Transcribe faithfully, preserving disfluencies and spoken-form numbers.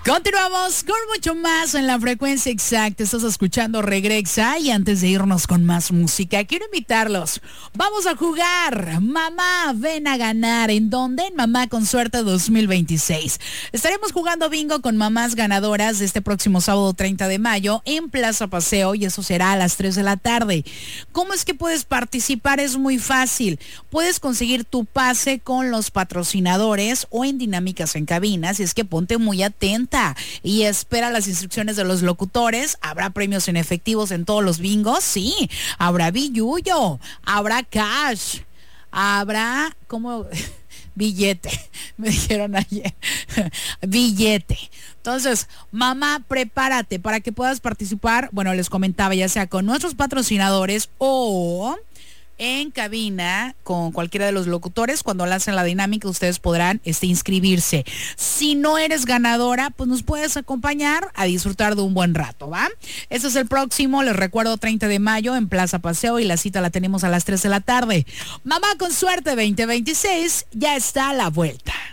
Continuamos con mucho más en la frecuencia exacta. Estás escuchando Regrexa y antes de irnos con más música, quiero invitarlos. Vamos a jugar Mamá Ven a Ganar. ¿En dónde? En Mamá con Suerte dos mil veintiséis. Estaremos jugando bingo con mamás ganadoras de este próximo sábado treinta de mayo en Plaza Paseo y eso será a las tres de la tarde. ¿Cómo es que puedes participar? Es muy fácil. Puedes conseguir tu pase con los patrocinadores o en dinámicas en cabinas y es que ponte muy atenta y espera las instrucciones de los locutores. Habrá premios en efectivos en todos los bingos, sí. Habrá billuyo, habrá cash, habrá como billete, me dijeron ayer, billete. Entonces, mamá, prepárate para que puedas participar. Bueno, les comentaba, ya sea con nuestros patrocinadores o en cabina con cualquiera de los locutores. Cuando lancen la dinámica ustedes podrán este, inscribirse. Si no eres ganadora, pues nos puedes acompañar a disfrutar de un buen rato, ¿va? Este es el próximo, les recuerdo, treinta de mayo en Plaza Paseo y la cita la tenemos a las tres de la tarde. Mamá con Suerte veinte veintiséis ya está a la vuelta.